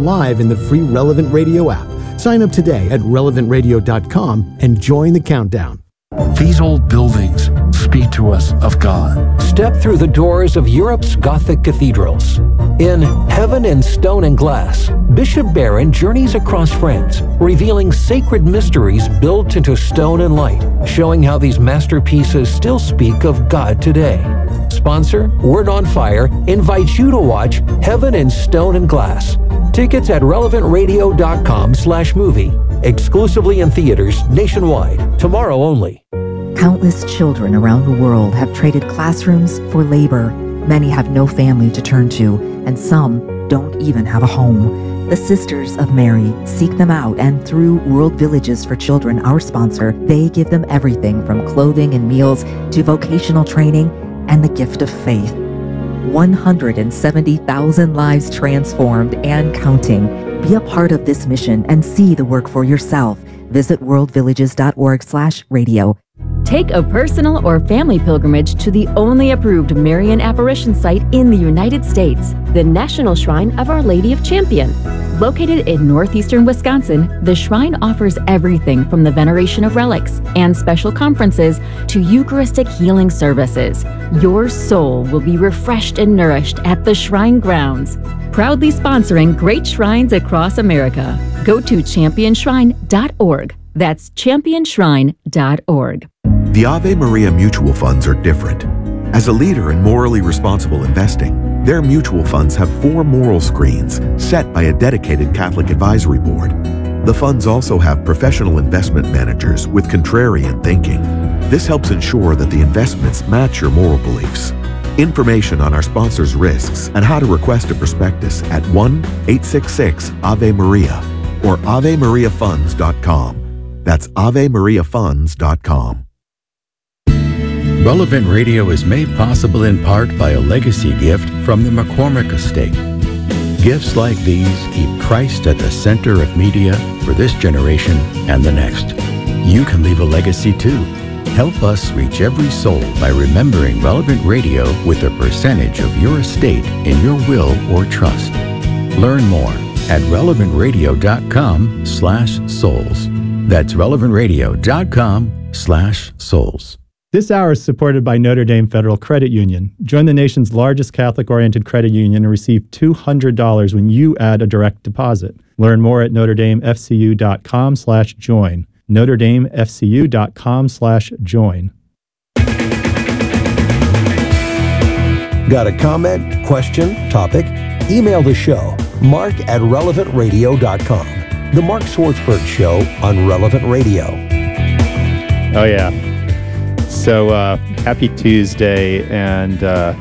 live in the free Relevant Radio app. Sign up today at relevantradio.com and join the countdown. These old buildings speak to us of God. Step through the doors of Europe's Gothic cathedrals. In Heaven in Stone and Glass, Bishop Barron journeys across France, revealing sacred mysteries built into stone and light, showing how these masterpieces still speak of God today. Sponsor, Word on Fire, invites you to watch Heaven in Stone and Glass. Tickets at relevantradio.com/movie. Exclusively in theaters nationwide. Tomorrow only. Countless children around the world have traded classrooms for labor. Many have no family to turn to, and some don't even have a home. The Sisters of Mary seek them out, and through World Villages for Children, our sponsor, they give them everything from clothing and meals to vocational training and the gift of faith. 170,000 lives transformed and counting. Be a part of this mission and see the work for yourself. Visit worldvillages.org/radio. Take a personal or family pilgrimage to the only approved Marian apparition site in the United States, the National Shrine of Our Lady of Champion. Located in northeastern Wisconsin, the shrine offers everything from the veneration of relics and special conferences to Eucharistic healing services. Your soul will be refreshed and nourished at the shrine grounds. Proudly sponsoring great shrines across America. Go to championshrine.org. That's championshrine.org. The Ave Maria mutual funds are different. As a leader in morally responsible investing, their mutual funds have 4 moral screens set by a dedicated Catholic advisory board. The funds also have professional investment managers with contrarian thinking. This helps ensure that the investments match your moral beliefs. Information on our sponsors' risks and how to request a prospectus at 1-866-AVE-MARIA or AveMariaFunds.com. That's AveMariaFunds.com. Relevant Radio is made possible in part by a legacy gift from the McCormick Estate. Gifts like these keep Christ at the center of media for this generation and the next. You can leave a legacy too. Help us reach every soul by remembering Relevant Radio with a percentage of your estate in your will or trust. Learn more at relevantradio.com/souls. That's relevantradio.com/souls. This hour is supported by Notre Dame Federal Credit Union. Join the nation's largest Catholic-oriented credit union and receive $200 when you add a direct deposit. Learn more at NotreDameFCU.com/join. NotreDameFCU.com/join. Got a comment, question, topic? Email the show, mark@relevantradio.com. The Mark Swartzberg Show on Relevant Radio. Oh, yeah. So, happy Tuesday, and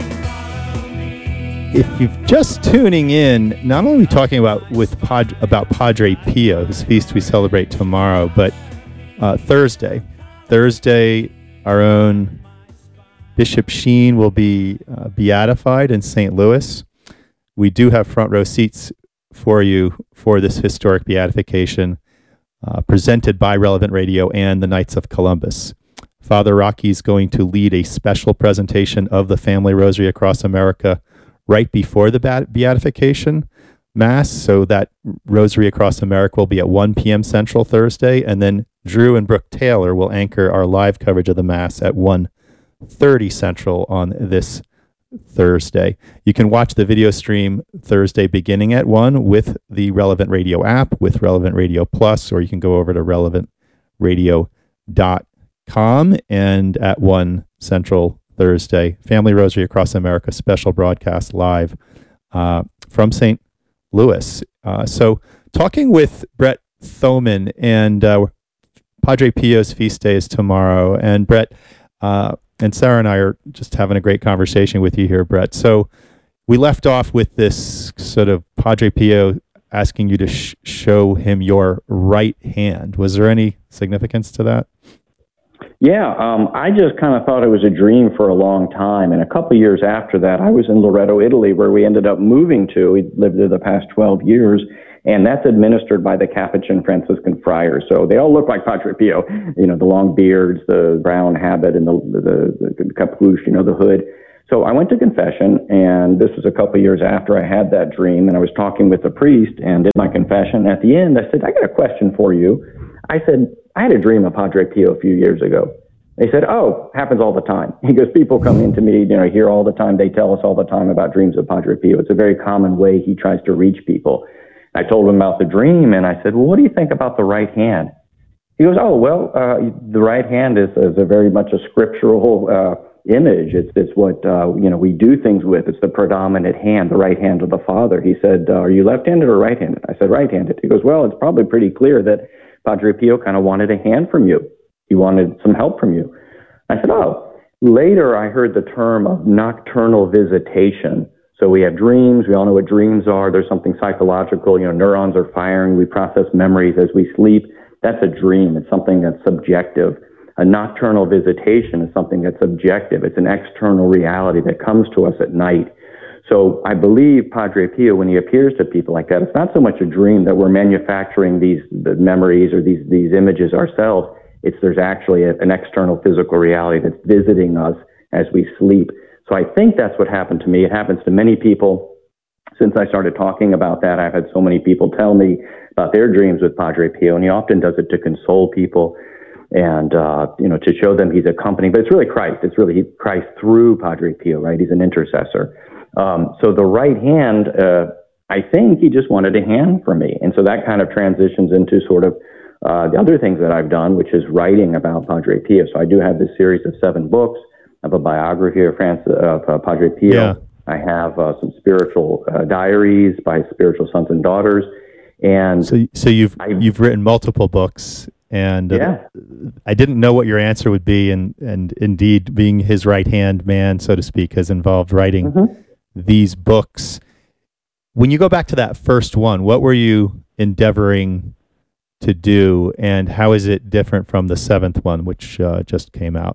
if you're just tuning in, not only are we talking about Padre Pio, whose feast we celebrate tomorrow, but Thursday, our own Bishop Sheen will be beatified in St. Louis. We do have front row seats for you for this historic beatification presented by Relevant Radio and the Knights of Columbus. Father Rocky is going to lead a special presentation of the Family Rosary across America right before the beatification Mass. So that Rosary across America will be at 1 p.m. Central Thursday, and then Drew and Brooke Taylor will anchor our live coverage of the Mass at 1:30 Central on this Thursday. You can watch the video stream Thursday beginning at 1 with the Relevant Radio app, with Relevant Radio Plus, or you can go over to relevantradio.com and at 1 Central Thursday, Family Rosary Across America special broadcast live from St. Louis. So talking with Brett Thoman, and Padre Pio's feast day is tomorrow, and Brett and Sarah and I are just having a great conversation with you here, Brett. So we left off with this sort of Padre Pio asking you to show him your right hand. Was there any significance to that? Yeah, I just kind of thought it was a dream for a long time. And a couple of years after that, I was in Loreto, Italy, where we ended up moving to. We lived there the past 12 years. And that's administered by the Capuchin Franciscan friars. So they all look like Padre Pio, you know, the long beards, the brown habit, and the capuche, you know, the hood. So I went to confession, and this was a couple of years after I had that dream, and I was talking with the priest and did my confession. At the end, I said, I got a question for you. I said, I had a dream of Padre Pio a few years ago. They said, oh, happens all the time. He goes, people come into me, here all the time. They tell us all the time about dreams of Padre Pio. It's a very common way he tries to reach people. I told him about the dream, and I said, well, what do you think about the right hand? He goes, oh, well, the right hand is a very much a scriptural image. It's what, we do things with. It's the predominant hand, the right hand of the Father. He said, are you left-handed or right-handed? I said, right-handed. He goes, well, it's probably pretty clear that Padre Pio kind of wanted a hand from you. He wanted some help from you. I said, oh. Later, I heard the term of nocturnal visitation. So we have dreams. We all know what dreams are. There's something psychological. Neurons are firing. We process memories as we sleep. That's a dream. It's something that's subjective. A nocturnal visitation is something that's objective. It's an external reality that comes to us at night. So I believe Padre Pio, when he appears to people like that, it's not so much a dream that we're manufacturing the memories or these images ourselves. There's actually an external physical reality that's visiting us as we sleep. So I think that's what happened to me. It happens to many people. Since I started talking about that, I've had so many people tell me about their dreams with Padre Pio, and he often does it to console people and, to show them he's accompanying. But it's really Christ. It's really Christ through Padre Pio, right? He's an intercessor. So the right hand, I think he just wanted a hand from me. And so that kind of transitions into sort of the other things that I've done, which is writing about Padre Pio. So I do have this series of 7 books. I have a biography of Padre Pio. Yeah. I have some spiritual diaries by spiritual sons and daughters. And so you've written multiple books, and I didn't know what your answer would be, and indeed being his right-hand man, so to speak, has involved writing these books. When you go back to that first one, what were you endeavoring to do, and how is it different from the 7th one, which just came out?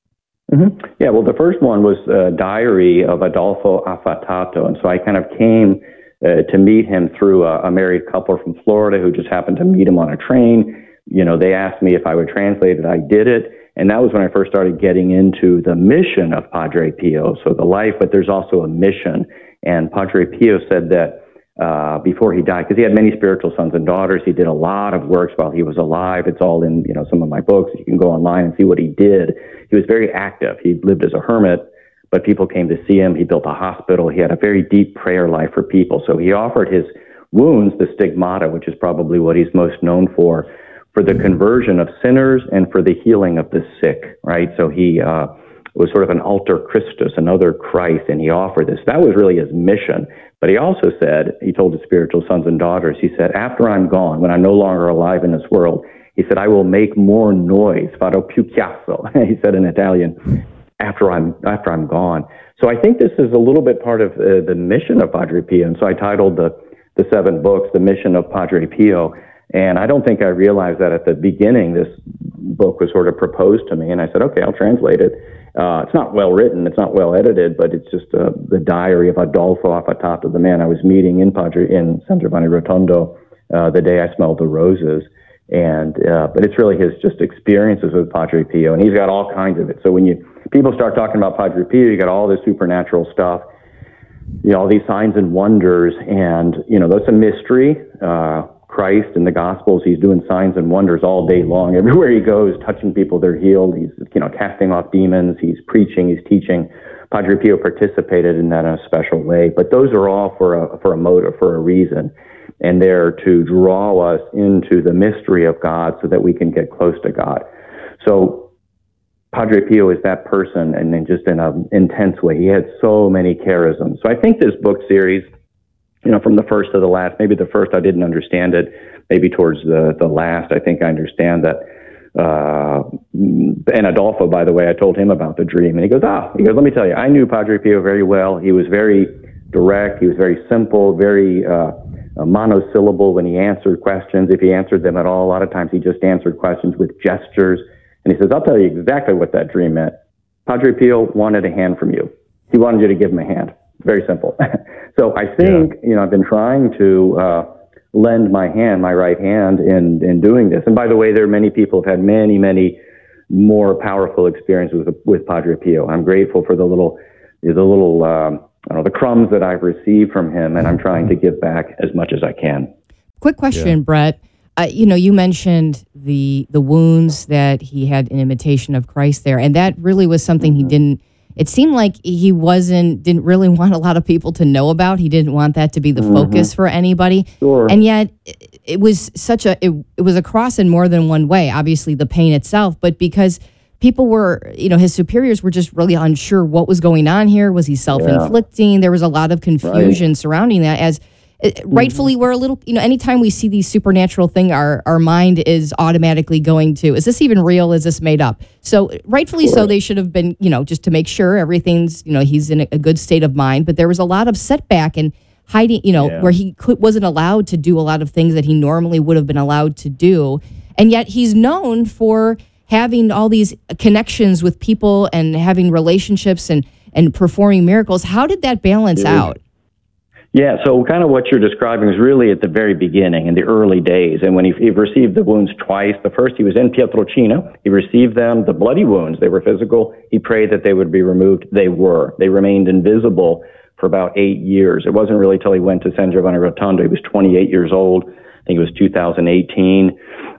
Yeah, well, the first one was a diary of Adolfo Affatato, and so I kind of came to meet him through a married couple from Florida who just happened to meet him on a train. They asked me if I would translate it. I did it, and that was when I first started getting into the mission of Padre Pio, so the life, but there's also a mission. And Padre Pio said that before he died, because he had many spiritual sons and daughters, he did a lot of works while he was alive. It's all in some of my books. You can go online and see what he did. He was very active. He lived as a hermit, but people came to see him. He built a hospital. He had a very deep prayer life for people. So he offered his wounds, the stigmata, which is probably what he's most known for the conversion of sinners and for the healing of the sick, right? So he was sort of an alter Christus, another Christ, and he offered this. That was really his mission. But he also said, he told his spiritual sons and daughters, he said, after I'm gone, when I'm no longer alive in this world, he said, I will make more noise, farò più chiasso, he said in Italian, after I'm gone. So I think this is a little bit part of the mission of Padre Pio. And so I titled the 7 books, The Mission of Padre Pio. And I don't think I realized that at the beginning, this book was sort of proposed to me. And I said, okay, I'll translate it. It's not well written, it's not well edited, but it's just the diary of Adolfo Affatato, the man I was meeting in San Giovanni Rotondo the day I smelled the roses. And but it's really his just experiences with Padre Pio, and he's got all kinds of it. So when people start talking about Padre Pio, you got all this supernatural stuff, all these signs and wonders, and that's a mystery. Christ in the Gospels, he's doing signs and wonders all day long. Everywhere he goes, touching people, they're healed. He's, casting off demons. He's preaching. He's teaching. Padre Pio participated in that in a special way. But those are all for a motive, for a reason, and they're to draw us into the mystery of God so that we can get close to God. So Padre Pio is that person, and then just in an intense way. He had so many charisms. So I think this book series, from the first to the last, maybe the first I didn't understand it, maybe towards the last I think I understand that. And Adolfo, by the way, I told him about the dream, and he goes, let me tell you, I knew Padre Pio very well. He was very direct. He was very simple, very monosyllable when he answered questions. If he answered them at all, a lot of times he just answered questions with gestures. And he says, I'll tell you exactly what that dream meant. Padre Pio wanted a hand from you. He wanted you to give him a hand. Very simple. So I think, I've been trying to lend my right hand in doing this. And by the way, there are many people who have had many, many more powerful experiences with Padre Pio. I'm grateful for the little the little, the crumbs that I've received from him, and I'm trying to give back as much as I can. Quick question, Brett. You mentioned the wounds that he had in imitation of Christ there, and that really was something he didn't. It seemed like he didn't really want a lot of people to know about. He didn't want that to be the focus for anybody. Sure. And yet, it was it was a cross in more than one way. Obviously, the pain itself, but because people were, his superiors were just really unsure what was going on here. Was he self-inflicting? There was a lot of confusion surrounding that. As rightfully, we're a little, anytime we see these supernatural thing, our mind is automatically going to, is this even real? Is this made up? So rightfully so, they should have been, just to make sure everything's, he's in a good state of mind. But there was a lot of setback and hiding, where he wasn't allowed to do a lot of things that he normally would have been allowed to do. And yet he's known for having all these connections with people and having relationships and performing miracles. How did that balance out? Yeah, so kind of what you're describing is really at the very beginning, in the early days. And when he received the wounds twice, the first he was in Pietrelcina, he received them, the bloody wounds, they were physical. He prayed that they would be removed. They were. They remained invisible for about 8 years. It wasn't really till he went to San Giovanni Rotondo. He was 28 years old. I think it was 2018.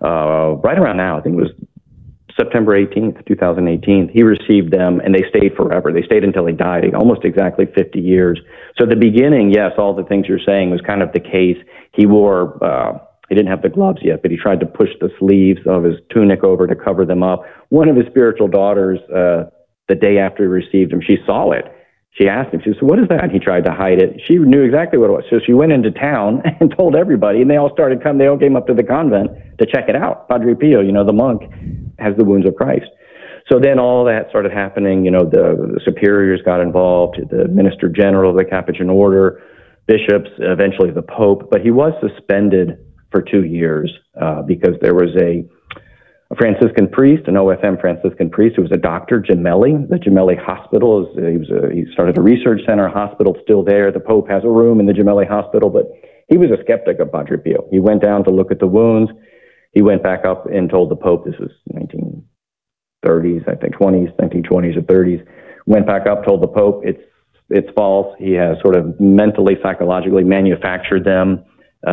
Right around now, I think it was September 18th, 2018, he received them, and they stayed forever. They stayed until he died, almost exactly 50 years. So at the beginning, yes, all the things you're saying was kind of the case. He wore, he didn't have the gloves yet, but he tried to push the sleeves of his tunic over to cover them up. One of his spiritual daughters, the day after he received them, she saw it. She asked him, she said, "What is that?" And he tried to hide it. She knew exactly what it was. So she went into town and told everybody, and they all started coming. They all came up to the convent to check it out. Padre Pio, the monk, has the wounds of Christ. So then all that started happening. The superiors got involved, the minister general of the Capuchin order, bishops, eventually the Pope. But he was suspended for 2 years because there was a Franciscan priest, an OFM Franciscan priest, who was a doctor, Gemelli. The Gemelli Hospital, he started a research center, hospital still there. The Pope has a room in the Gemelli Hospital, but he was a skeptic of Padre Pio. He went down to look at the wounds. He went back up and told the Pope, this was 1930s, I think, 1920s or 30s, went back up, told the Pope, it's false. He has sort of mentally, psychologically manufactured them.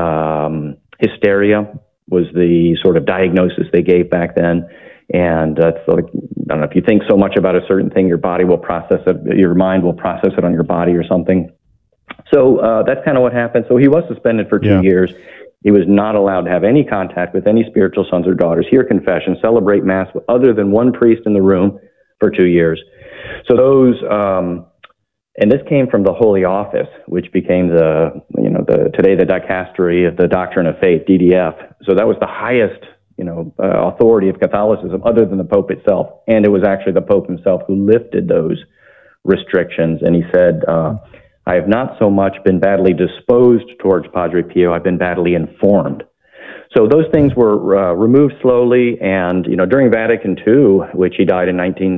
Hysteria was the sort of diagnosis they gave back then. And that's like, I don't know, if you think so much about a certain thing, your body will process it, your mind will process it on your body or something. So that's kind of what happened. So he was suspended for 2 years. He was not allowed to have any contact with any spiritual sons or daughters, hear confession, celebrate Mass other than one priest in the room for 2 years. So those, and this came from the Holy Office, which became today the Dicastery of the Doctrine of Faith, DDF. So that was the highest, authority of Catholicism other than the Pope itself. And it was actually the Pope himself who lifted those restrictions. And he said, I have not so much been badly disposed towards Padre Pio, I've been badly informed. So those things were removed slowly, and during Vatican II, which he died in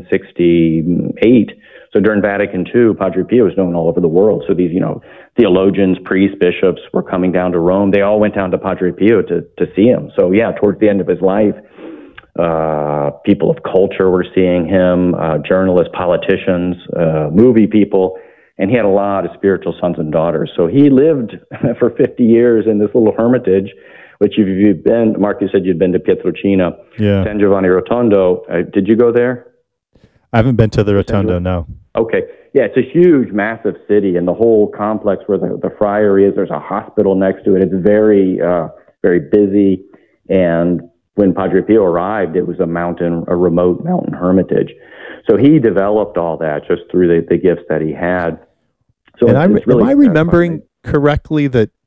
1968, so during Vatican II, Padre Pio was known all over the world. So these, theologians, priests, bishops were coming down to Rome. They all went down to Padre Pio to see him. So yeah, towards the end of his life, people of culture were seeing him, journalists, politicians, movie people, and he had a lot of spiritual sons and daughters. So he lived for 50 years in this little hermitage, which if you've been, Mark, you said you'd been to Pietrelcina, San Giovanni Rotondo. Did you go there? I haven't been to the Rotondo, no. Okay. Yeah, it's a huge, massive city, and the whole complex where the friary is, there's a hospital next to it. It's very, very busy. And when Padre Pio arrived, it was a remote mountain hermitage. So he developed all that just through the gifts that he had. So and am I remembering correctly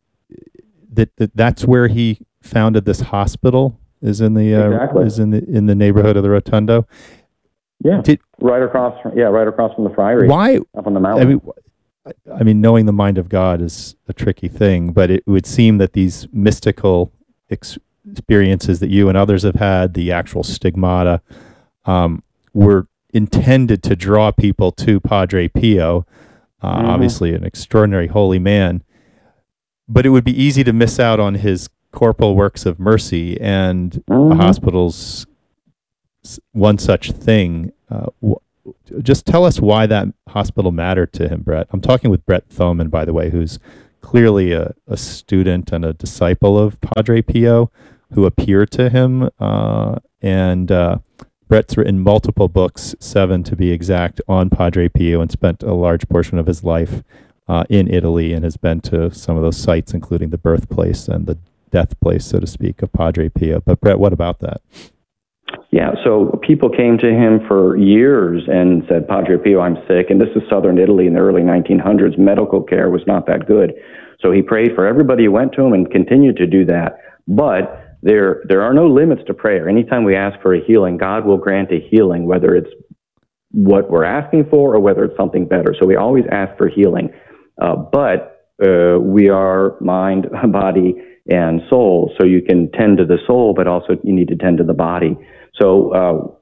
that's where he founded this hospital? Is in the in the neighborhood of the Rotondo? Yeah, right across from the friary. Why up on the mountain? I mean, knowing the mind of God is a tricky thing, but it would seem that these mystical experiences that you and others have had, the actual stigmata, were intended to draw people to Padre Pio, obviously an extraordinary holy man. But it would be easy to miss out on his corporal works of mercy, and the hospital's one such thing. just tell us why that hospital mattered to him, Brett. I'm talking with Brett Thoman, by the way, who's clearly a student and a disciple of Padre Pio, who appeared to him. Brett's written multiple books, 7 to be exact, on Padre Pio, and spent a large portion of his life in Italy, and has been to some of those sites, including the birthplace and the death place, so to speak, of Padre Pio. But Brett, what about that? Yeah, so people came to him for years and said, Padre Pio, I'm sick. And this is southern Italy in the early 1900s. Medical care was not that good. So he prayed for everybody who went to him and continued to do that. But there are no limits to prayer. Anytime we ask for a healing, God will grant a healing, whether it's what we're asking for or whether it's something better. So we always ask for healing. But we are mind, body, and soul. So you can tend to the soul, but also you need to tend to the body. So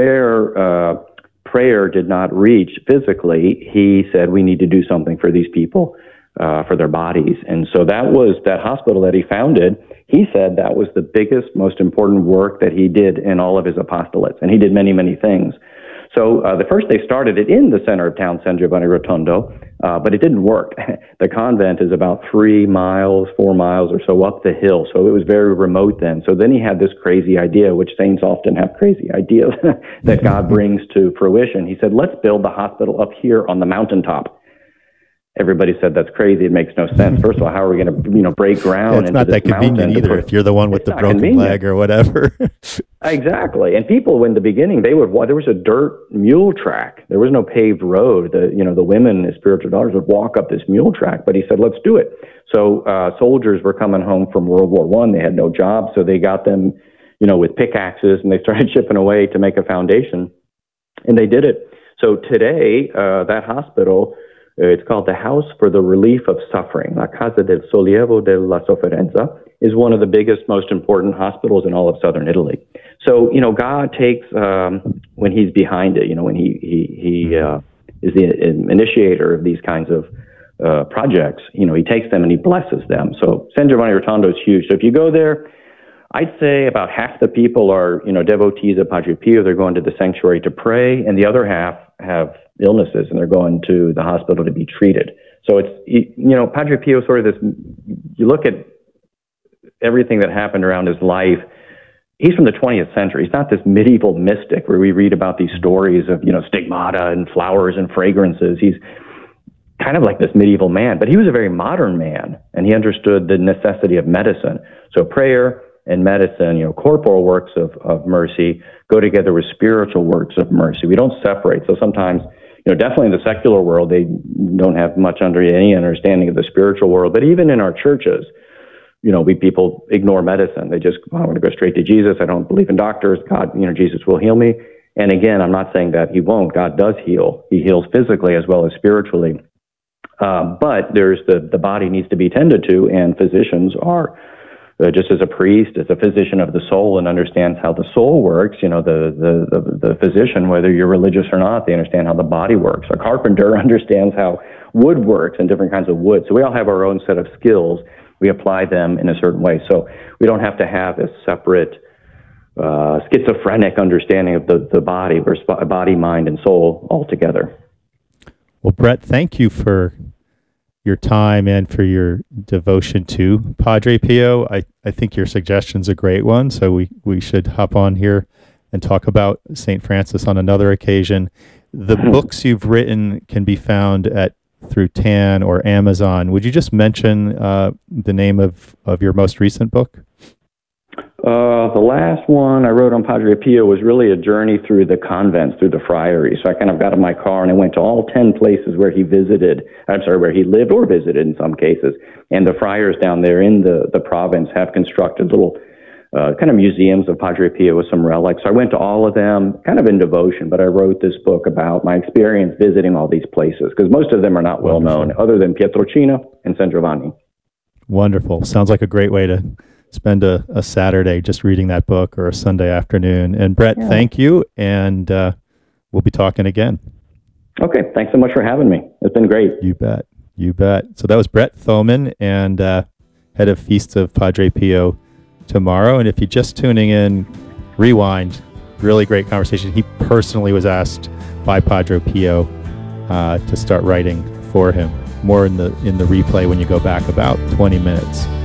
where prayer did not reach physically, he said we need to do something for these people, for their bodies. And so that was that hospital that he founded. He said that was the biggest, most important work that he did in all of his apostolates. And he did many, many things. So the first they started it in the center of town, San Giovanni Rotondo, but it didn't work. The convent is about 4 miles or so up the hill, so it was very remote then. So then he had this crazy idea, which saints often have crazy ideas that God brings to fruition. He said, let's build the hospital up here on the mountaintop. Everybody said that's crazy. It makes no sense. First of all, how are we going to break ground? Yeah, it's not that convenient either. If you're the one with the broken leg or whatever. Exactly. And people, in the beginning, there was a dirt mule track. There was no paved road. The women, his spiritual daughters, would walk up this mule track. But he said, let's do it. So soldiers were coming home from World War I. They had no jobs, so they got them, with pickaxes, and they started chipping away to make a foundation. And they did it. So today, that hospital, it's called the House for the Relief of Suffering, La Casa del Sollievo della Sofferenza, is one of the biggest, most important hospitals in all of southern Italy. So, God takes, when he's behind it, when he is the initiator of these kinds of projects, he takes them and he blesses them. So San Giovanni Rotondo is huge. So if you go there, I'd say about half the people are, devotees of Padre Pio. They're going to the sanctuary to pray, and the other half have illnesses and they're going to the hospital to be treated. So it's, Padre Pio, sort of this, you look at everything that happened around his life, he's from the 20th century. He's not this medieval mystic where we read about these stories of, stigmata and flowers and fragrances. He's kind of like this medieval man, but he was a very modern man, and he understood the necessity of medicine. So prayer and medicine, corporal works of mercy go together with spiritual works of mercy. We don't separate. So sometimes, definitely in the secular world, they don't have much any understanding of the spiritual world. But even in our churches, people ignore medicine. They just, I want to go straight to Jesus. I don't believe in doctors. God, Jesus will heal me. And again, I'm not saying that he won't. God does heal. He heals physically as well as spiritually. But there's the body needs to be tended to, and physicians are just as a priest, as a physician of the soul, and understands how the soul works. The physician, whether you're religious or not, they understand how the body works. A carpenter understands how wood works and different kinds of wood. So we all have our own set of skills. We apply them in a certain way. So we don't have to have a separate schizophrenic understanding of the body. We're body, mind, and soul all together. Well, Brett, thank you for your time and for your devotion to Padre Pio. I think your suggestion's a great one, so we should hop on here and talk about St. Francis on another occasion. The books you've written can be found through TAN or Amazon. Would you just mention the name of your most recent book? The last one I wrote on Padre Pio was really a journey through the convents, through the friaries. So I kind of got in my car and I went to all 10 places where he where he lived or visited in some cases. And the friars down there in the province have constructed little kind of museums of Padre Pio with some relics. So I went to all of them kind of in devotion, but I wrote this book about my experience visiting all these places because most of them are not well known other than Pietrelcina and San Giovanni. Wonderful. Sounds like a great way to spend a Saturday just reading that book, or a Sunday afternoon. And Brett, thank you, and we'll be talking again. Okay, thanks so much for having me. It's been great. You bet. So that was Brett Thoman, and head of Feasts of Padre Pio tomorrow. And if you're just tuning in, rewind, really great conversation. He personally was asked by Padre Pio to start writing for him. More in the replay when you go back about 20 minutes.